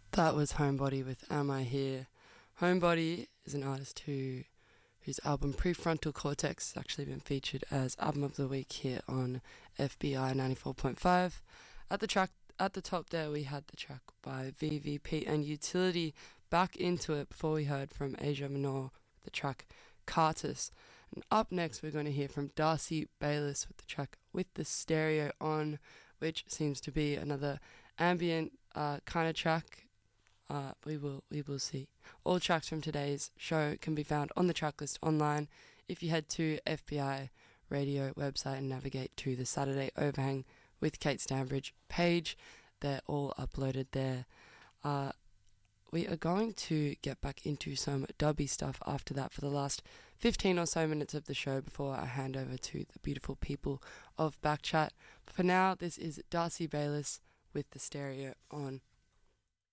That was Homebody with Am I Here. Homebody is an artist whose album Prefrontal Cortex has actually been featured as Album of the Week here on FBI 94.5. At the top there we had the track by VVP and Utility, Back Into It, before we heard from Asia Minor with the track Cartus. And up next we're going to hear from Darcy Baylis with the track With the Stereo On, which seems to be another ambient kind of track. We will see. All tracks from today's show can be found on the tracklist online if you head to FBI Radio website and navigate to the Saturday Overhang with Kate Stanbridge page. They're all uploaded there. We are going to get back into some dubby stuff after that for the last 15 or so minutes of the show before I hand over to the beautiful people of Backchat. For now, this is Darcy Baylis with the Stereo On.